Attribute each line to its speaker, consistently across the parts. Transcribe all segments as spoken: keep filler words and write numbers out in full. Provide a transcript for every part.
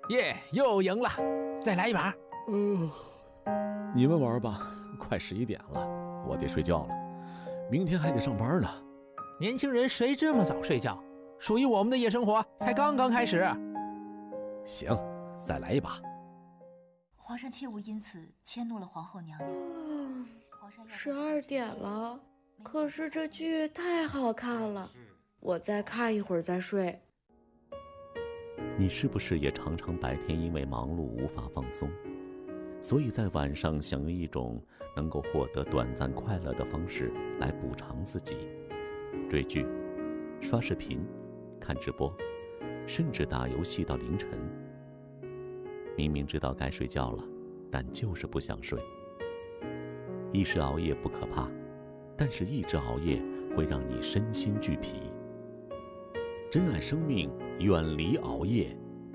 Speaker 1: 耶，又赢了，再来一把。
Speaker 2: 嗯、呃，你们玩吧，快十一点了，我得睡觉了，明天还得上班呢。
Speaker 1: 年轻人谁这么早睡觉？属于我们的夜生活才刚刚开始。
Speaker 2: 行，再来一把。
Speaker 3: 皇上切勿因此迁怒了皇后娘娘。
Speaker 4: 嗯，十二点了，可是这剧太好看了，我再看一会儿再睡。
Speaker 5: 你是不是也常常白天因为忙碌无法放松，所以在晚上想用一种能够获得短暂快乐的方式来补偿自己？追剧、刷视频、看直播，甚至打游戏到凌晨。明明知道该睡觉了，但就是不想睡。一时熬夜不可怕，但是一直熬夜会让你身心俱疲。珍爱生命，远离熬夜。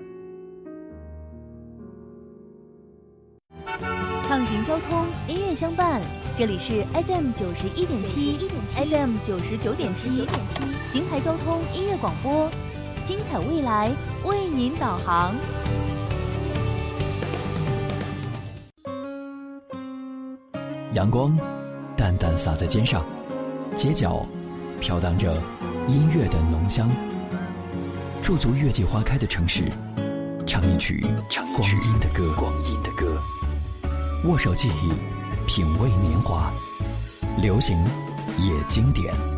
Speaker 6: 畅行交通，音乐相伴。这里是 F M 九十一点七 ，F M 九十九点七，邢台交通音乐广播，精彩未来为您导航。
Speaker 7: 阳光淡淡洒在肩上，街角飘荡着音乐的浓香。驻足月季花开的城市，唱一曲光阴的歌。光阴的歌，握手记忆，品味年华，流行也经典。